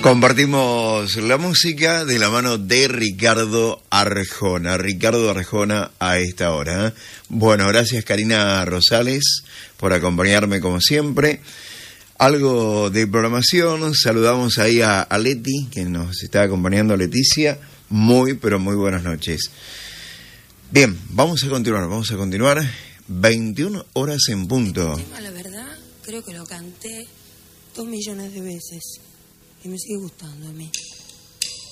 Compartimos la música de la mano de Ricardo Arjona. Ricardo Arjona a esta hora, ¿eh? Bueno, gracias Karina Rosales por acompañarme como siempre. Algo de programación, saludamos ahí a Leti, que nos está acompañando, Leticia. Muy, pero muy buenas noches. Bien, vamos a continuar. 21 horas en punto. El tema, la verdad, creo que lo canté 2 millones de veces y me sigue gustando a mí.